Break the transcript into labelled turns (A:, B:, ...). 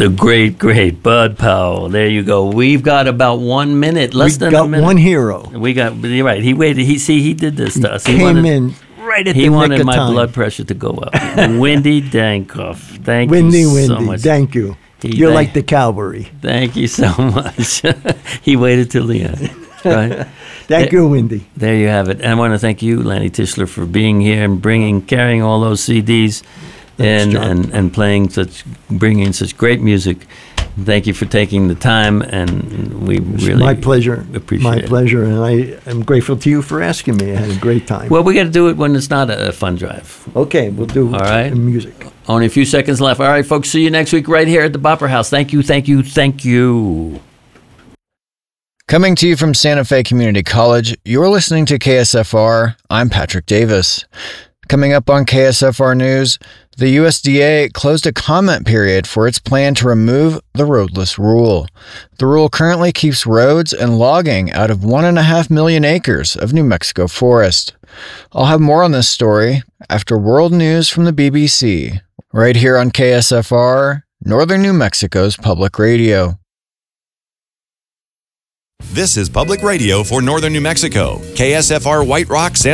A: The great Bud Powell. There you go. We've got about 1 minute, less than a minute.
B: We got one hero.
A: You're right. He waited. He did this to us.
B: He came in right at the nick of time.
A: He wanted my blood pressure to go up. Wendy Dankoff. Thank
B: Wendy,
A: you so much.
B: Thank you. You're like the cavalry.
A: Thank you so much. He waited till the end. Right?
B: Thank you, Wendy.
A: There you have it. And I want to thank you, Lanny Tischler, for being here and carrying all those CDs and bringing such great music. Thank you for taking the time, and we really
B: my pleasure.
A: Appreciate it.
B: My pleasure, and I am grateful to you for asking me. I had a great time.
A: Well, we got to do it when it's not a fun drive.
B: Okay, we'll do
A: all right.
B: The music.
A: Only a few seconds left. All right, folks. See you next week right here at the Bopper House. Thank you, thank you, thank you.
C: Coming to you from Santa Fe Community College, you're listening to KSFR. I'm Patrick Davis. Coming up on KSFR News, the USDA closed a comment period for its plan to remove the roadless rule. The rule currently keeps roads and logging out of 1.5 million acres of New Mexico forest. I'll have more on this story after world news from the BBC, right here on KSFR, Northern New Mexico's public radio.
D: This is Public Radio for Northern New Mexico, KSFR White Rock, Santa